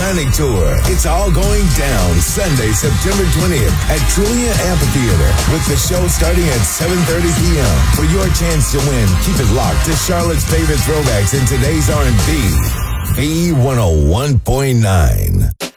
Hispanic Tour. It's all going down Sunday, September 20th at Trulia Amphitheater with the show starting at 7:30 p.m. For your chance to win, keep it locked to Charlotte's favorite throwbacks in today's R&B. V101.9.